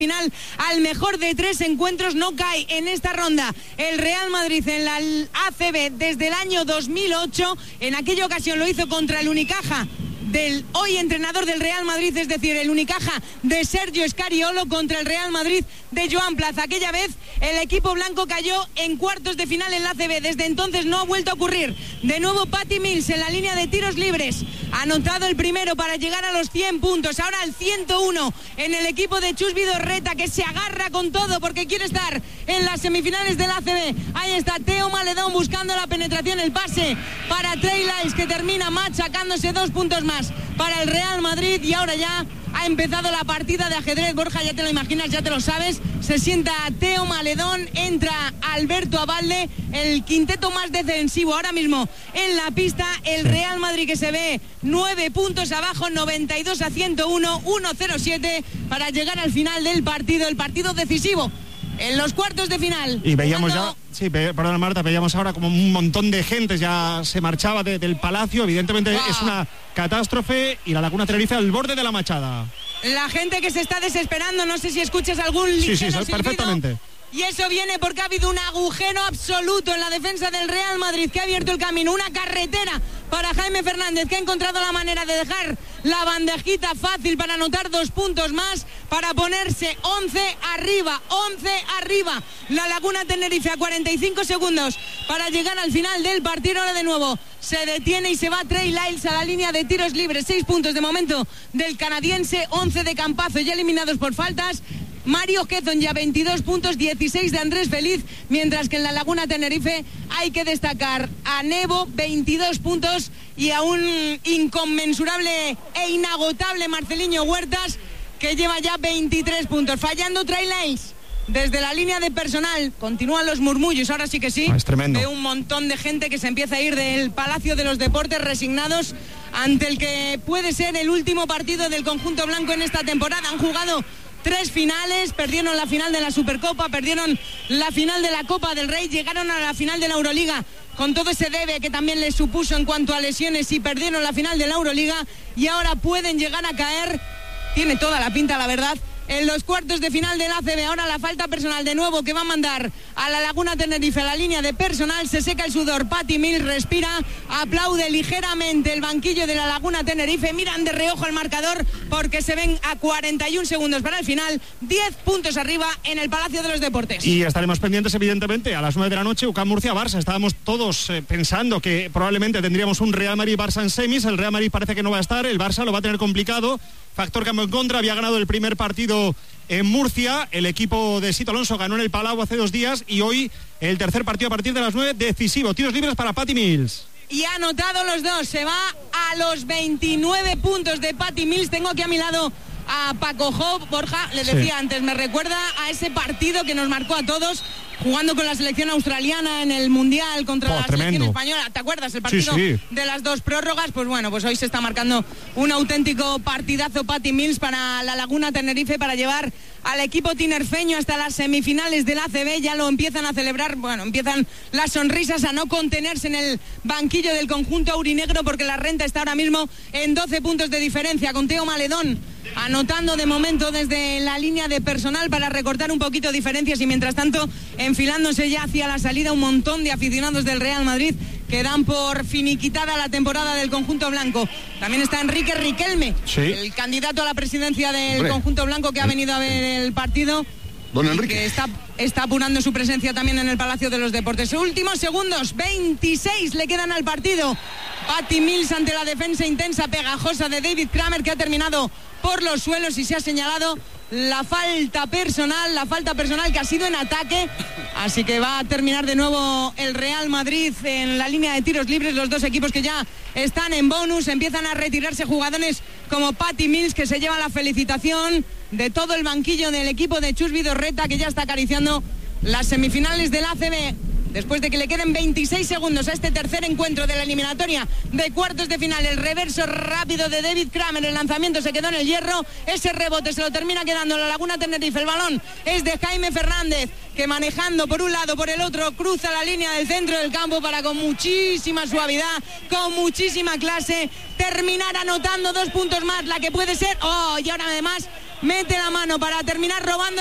final al mejor de 3 encuentros. No cae en esta ronda el Real Madrid en la ACB desde el año 2008. En aquella ocasión lo hizo contra el Unicaja del hoy entrenador del Real Madrid, es decir, el Unicaja de Sergio Scariolo contra el Real Madrid de Joan Plaza. Aquella vez el equipo blanco cayó en cuartos de final en la ACB. Desde entonces no ha vuelto a ocurrir. De nuevo Patty Mills en la línea de tiros libres, ha anotado el primero para llegar a los 100 puntos. Ahora el 101 en el equipo de Chus Vidorreta, que se agarra con todo porque quiere estar en las semifinales del ACB. Ahí está Teo Maledón buscando la penetración, el pase para Trey Lyles, que termina machacándose 2 puntos más para el Real Madrid. Y ahora ya ha empezado la partida de ajedrez, Borja, ya te lo imaginas, ya te lo sabes. Se sienta Teo Maledón, entra Alberto Abalde, el quinteto más defensivo ahora mismo en la pista. El Real Madrid que se ve 9 puntos abajo, 92-101, 1-0-7 para llegar al final del partido, el partido decisivo en los cuartos de final. Y veíamos ya, sí, perdona Marta, veíamos ahora como un montón de gente ya se marchaba del Palacio. Evidentemente es una catástrofe y la Laguna Tenerife al borde de la machada. La gente que se está desesperando, no sé si escuchas algún ligero silbido. Perfectamente. Y eso viene porque ha habido un agujero absoluto en la defensa del Real Madrid, que ha abierto el camino, una carretera para Jaime Fernández, que ha encontrado la manera de dejar la bandejita fácil para anotar 2 puntos más, para ponerse 11 arriba. La Laguna Tenerife a 45 segundos para llegar al final del partido. Ahora de nuevo se detiene y se va Trey Lyles a la línea de tiros libres. 6 puntos de momento del canadiense, 11 de Campazo, ya eliminados por faltas. Mario Quezon ya 22 puntos, 16 de Andrés Feliz, mientras que en la Laguna Tenerife hay que destacar a Nebo, 22 puntos, y a un inconmensurable e inagotable Marceliño Huertas, que lleva ya 23 puntos. Fallando Trey Lyles desde la línea de personal. Continúan los murmullos, ahora sí que sí. Es tremendo. De un montón de gente que se empieza a ir del Palacio de los Deportes, resignados ante el que puede ser el último partido del conjunto blanco en esta temporada. Han jugado 3 finales, perdieron la final de la Supercopa, perdieron la final de la Copa del Rey, llegaron a la final de la Euroliga con todo ese debe que también les supuso en cuanto a lesiones, y perdieron la final de la Euroliga, y ahora pueden llegar a caer, tiene toda la pinta, la verdad, en los cuartos de final del ACB. Ahora la falta personal de nuevo que va a mandar a la Laguna Tenerife a la línea de personal. Se seca el sudor, Patty Mills respira, aplaude ligeramente el banquillo de la Laguna Tenerife. Miran de reojo al marcador porque se ven a 41 segundos para el final. 10 puntos arriba en el Palacio de los Deportes. Y estaremos pendientes, evidentemente, a las 9 de la noche, UCAM Murcia-Barça. Estábamos todos pensando que probablemente tendríamos un Real Madrid-Barça en semis. El Real Madrid parece que no va a estar, el Barça lo va a tener complicado. Factor cambio en contra, había ganado el primer partido en Murcia, el equipo de Sito Alonso ganó en el Palau hace 2 días, y hoy el tercer partido a partir de las 9, decisivo. Tiros libres para Patty Mills. Y ha anotado los 2, se va a los 29 puntos de Patty Mills. Tengo aquí a mi lado a Paco Job. Borja, le decía antes, me recuerda a ese partido que nos marcó a todos, jugando con la selección australiana en el Mundial contra la selección española. ¿Te acuerdas? El partido de las 2 prórrogas. Pues bueno, pues hoy se está marcando un auténtico partidazo Patty Mills para la Laguna Tenerife, para llevar al equipo tinerfeño hasta las semifinales del ACB. Ya lo empiezan a celebrar, bueno, empiezan las sonrisas a no contenerse en el banquillo del conjunto aurinegro, porque la renta está ahora mismo en 12 puntos de diferencia, con Teo Maledón anotando de momento desde la línea de personal para recortar un poquito diferencias, y mientras tanto enfilándose ya hacia la salida un montón de aficionados del Real Madrid que dan por finiquitada la temporada del conjunto blanco. También está Enrique Riquelme, el candidato a la presidencia del conjunto blanco, que ha venido a ver el partido. Don Enrique, que está apurando su presencia también en el Palacio de los Deportes. Últimos segundos, 26 le quedan al partido. Patty Mills ante la defensa intensa, pegajosa de David Kramer, que ha terminado por los suelos, y se ha señalado la falta personal que ha sido en ataque. Así que va a terminar de nuevo el Real Madrid en la línea de tiros libres. Los 2 equipos que ya están en bonus, empiezan a retirarse jugadores como Patty Mills, que se lleva la felicitación de todo el banquillo del equipo de Chus Vidorreta, que ya está acariciando las semifinales del ACB. Después de que le queden 26 segundos a este tercer encuentro de la eliminatoria de cuartos de final, el reverso rápido de David Kramer, el lanzamiento se quedó en el hierro, ese rebote se lo termina quedando la Laguna Tenerife, el balón es de Jaime Fernández, que manejando por un lado, por el otro, cruza la línea del centro del campo para con muchísima suavidad, con muchísima clase, terminar anotando 2 puntos más, la que puede ser, y ahora además mete la mano para terminar robando